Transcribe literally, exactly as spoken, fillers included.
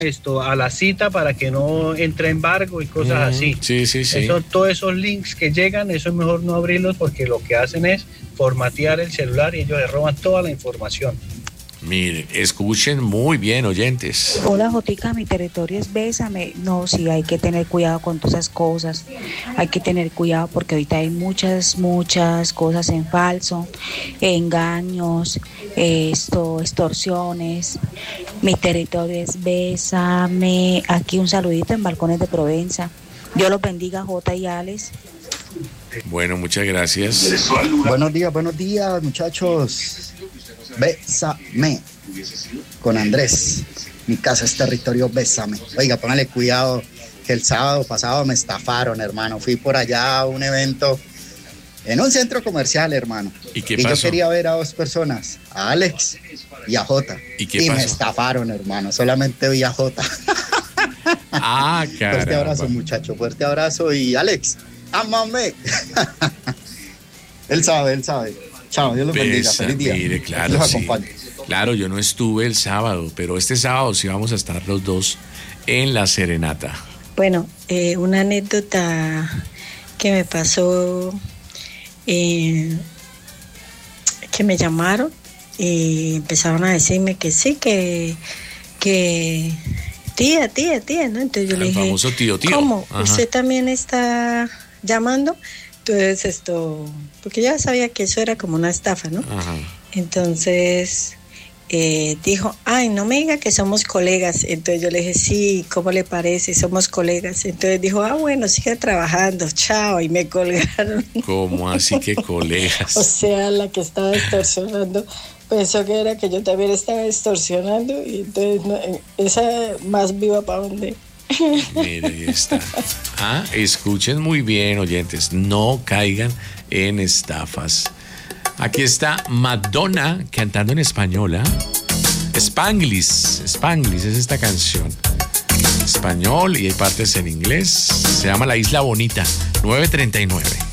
esto a la cita para que no entre embargo y cosas mm, así. Sí, sí, sí. Eso, todos esos links que llegan, eso es mejor no abrirlos porque lo que hacen es formatear el celular y ellos le roban toda la información. Miren, escuchen muy bien, oyentes. Hola, Jotica, mi territorio es Bésame. No, sí, hay que tener cuidado con todas esas cosas. Hay que tener cuidado porque ahorita hay muchas, muchas cosas en falso, engaños, esto, extorsiones. Mi territorio es Bésame. Aquí un saludito en Balcones de Provenza. Dios los bendiga, Jota y Alex. Bueno, muchas gracias. Buenos días, buenos días, muchachos. Bésame con Andrés. Mi casa es territorio Bésame. Oiga, póngale cuidado que el sábado pasado me estafaron, hermano. Fui por allá a un evento en un centro comercial, hermano. ¿Y qué y pasó? Yo quería ver a dos personas, a Alex y a Jota. ¿Y qué y pasó? me estafaron, hermano. Solamente vi a Jota. Ah, caramba. Fuerte abrazo, muchacho. Fuerte abrazo. Y Alex, ámame. Él sabe, él sabe. Chao, Dios los bendiga. Feliz día. Mire, claro, los sí. acompañe. Claro, yo no estuve el sábado, pero este sábado sí vamos a estar los dos en la serenata. Bueno, eh, una anécdota que me pasó, eh, que me llamaron y empezaron a decirme que sí, que, que tía, tía, tía, ¿no? Entonces yo El le dije, famoso tío, tío. ¿cómo? Ajá. ¿Usted también está llamando? Entonces esto, porque ya sabía que eso era como una estafa, ¿no? Ajá. Entonces eh, dijo, ay, no me diga que somos colegas. Entonces yo le dije, sí, ¿cómo le parece? Somos colegas. Entonces dijo, ah, bueno, siga trabajando, chao, y me colgaron. ¿Cómo así que colegas? O sea, la que estaba extorsionando pensó que era que yo también estaba extorsionando y entonces no, esa más viva para dónde. Mire, ahí está. Ah, escuchen muy bien, oyentes, no caigan en estafas. Aquí está Madonna cantando en español, ¿ah? Spanglish, Spanglish es esta canción. Español y hay partes en inglés. Se llama La Isla Bonita, nueve treinta y nueve.